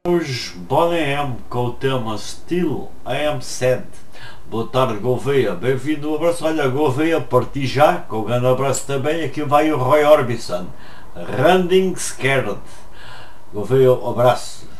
Hoje, Bonnie M com o tema Still I Am Sad. Boa tarde, Gouveia. Bem-vindo, um abraço. Olha, Gouveia, parti já, com um grande abraço também. Aqui vai o Roy Orbison, Running Scared. Gouveia, um abraço.